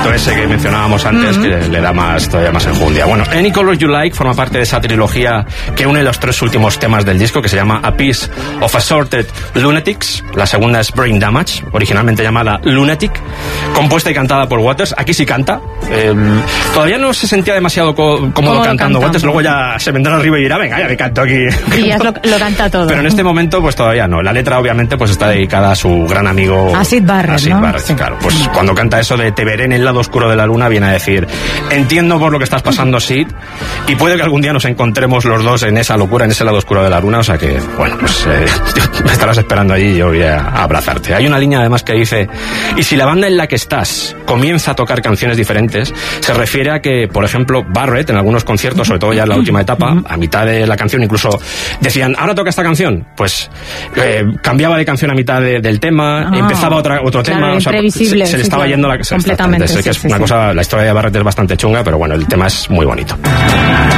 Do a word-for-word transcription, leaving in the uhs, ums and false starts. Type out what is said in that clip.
efecto ese que mencionábamos antes, uh-huh. que le da más, todavía más enjundia. Bueno, Any Color You Like forma parte de esa trilogía que une los tres últimos temas del disco, que se llama A Piece of Assorted Lunatics. La segunda es Brain Damage, originalmente llamada Lunatic, compuesta y cantada por Waters. Aquí sí canta. Eh, todavía no se sentía demasiado co- cómodo cantando Waters, luego ya se vendrá arriba y dirá, venga, ya me canto aquí. Y ya lo, lo canta todo. Pero en este momento, pues todavía no. La letra, obviamente, pues está dedicada a su gran amigo... A Syd Barrett, a Syd ¿no? Barrett, sí. Claro. Pues cuando canta eso de te veré en el lado oscuro de la luna, viene a decir, entiendo por lo que estás pasando, Syd, y puede que algún día nos encontremos los dos en esa locura, en ese lado oscuro de la luna, o sea que, bueno, pues eh, me estarás esperando allí y yo voy a, a abrazarte. Hay una línea además que dice, y si la banda en la que estás comienza a tocar canciones diferentes, se refiere a que, por ejemplo, Barrett en algunos conciertos, sobre todo ya en la última etapa, a mitad de la canción incluso decían, ahora toca esta canción, pues eh, cambiaba de canción a mitad de, del tema, oh, empezaba otra, otro claro, tema, o sea, se, se le sí, estaba claro, yendo la... completamente, es, sí, que es sí, una sí. cosa, la historia de Barrett es bastante chunga, pero bueno, el tema es muy bonito.